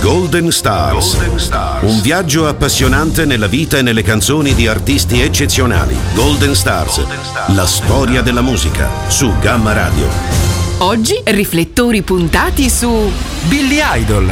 Golden Stars. Un viaggio appassionante nella vita e nelle canzoni di artisti eccezionali. Golden Stars. La storia della musica su Gamma Radio. Oggi riflettori puntati su Billy Idol.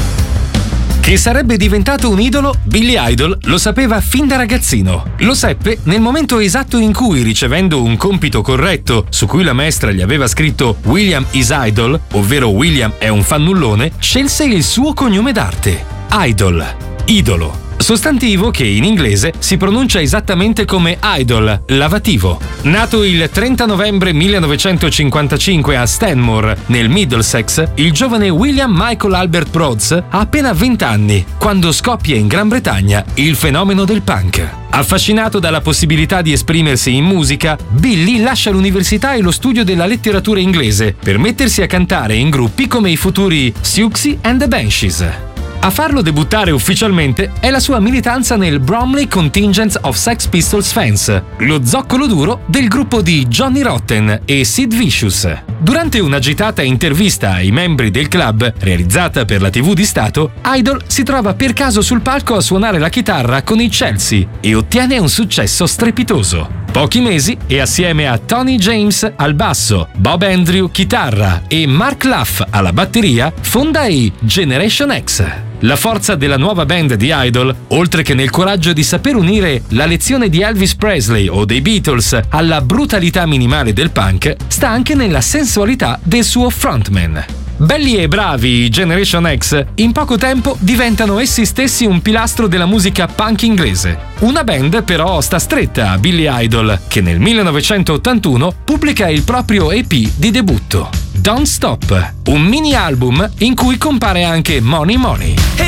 Che sarebbe diventato un idolo, Billy Idol lo sapeva fin da ragazzino. Lo seppe nel momento esatto in cui, ricevendo un compito corretto su cui la maestra gli aveva scritto William is Idol, ovvero William è un fannullone, scelse il suo cognome d'arte, Idol, idolo. Sostantivo che in inglese si pronuncia esattamente come idol, lavativo. Nato il 30 novembre 1955 a Stanmore, nel Middlesex, il giovane William Michael Albert Broads ha appena 20 anni, quando scoppia in Gran Bretagna il fenomeno del punk. Affascinato dalla possibilità di esprimersi in musica, Billy lascia l'università e lo studio della letteratura inglese per mettersi a cantare in gruppi come i futuri Siouxsie and the Banshees. A farlo debuttare ufficialmente è la sua militanza nel Bromley Contingent of Sex Pistols Fans, lo zoccolo duro del gruppo di Johnny Rotten e Sid Vicious. Durante un'agitata intervista ai membri del club, realizzata per la TV di Stato, Idol si trova per caso sul palco a suonare la chitarra con i Chelsea e ottiene un successo strepitoso. Pochi mesi e assieme a Tony James al basso, Bob Andrew chitarra e Mark Luff alla batteria, fonda i Generation X. La forza della nuova band di Idol, oltre che nel coraggio di saper unire la lezione di Elvis Presley o dei Beatles alla brutalità minimale del punk, sta anche nella sensualità del suo frontman. Belli e bravi i Generation X, in poco tempo diventano essi stessi un pilastro della musica punk inglese. Una band però sta stretta a Billy Idol, che nel 1981 pubblica il proprio EP di debutto, Don't Stop, un mini album in cui compare anche Money Money.